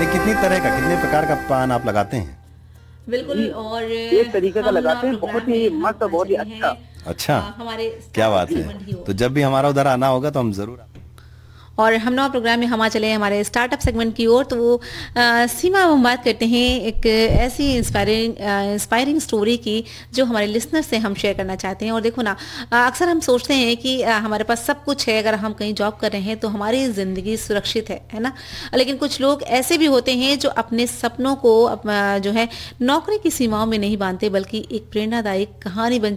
ये कितनी तरह का, कितने प्रकार का पान आप लगाते हैं? बिल्कुल। और एक तरीके का हम लगाते हैं, प्रोग्राम बहुत में ही हम मस्त, बहुत ही चले हैं, अच्छा। अच्छा, हमारे क्या स्टार्टअप बात सेगमेंट ही है। हो। तो जब भी हमारा उधर आना होगा तो हम जरूर और हम नवा प्रोग्राम में हम चले हमारे स्टार्टअप सेगमेंट की ओर। तो वो सीमा, हम बात करते हैं एक ऐसी इंस्पायरिंग स्टोरी की जो हमारे लिसनर से हम शेयर करना चाहते हैं। और देखो ना, अक्सर हम सोचते हैं कि हमारे पास सब कुछ है, अगर हम कहीं जॉब कर रहे हैं तो हमारी ज़िंदगी सुरक्षित है ना। लेकिन कुछ लोग ऐसे भी होते हैं जो अपने सपनों को जो है नौकरी की सीमाओं में नहीं बांधते, बल्कि एक प्रेरणादायक कहानी बन